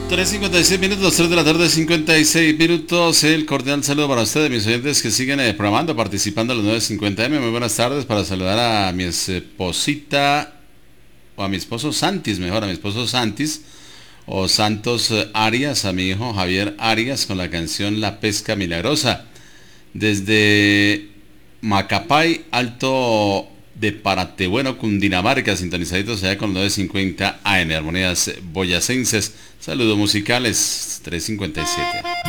3:56, 3 de la tarde, 56 minutos. El cordial saludo para ustedes, mis oyentes que siguen programando, participando en los 9:50 AM. Muy buenas tardes, para saludar a mi esposita, o a mi esposo Santis, mejor, a mi esposo Santis, o Santos Arias, a mi hijo Javier Arias, con la canción La Pesca Milagrosa. Desde Macapay, Alto de Paratebueno, Cundinamarca, sintonizaditos allá con 9:50 AM, Armonías Boyacenses. Saludos musicales, 3:57.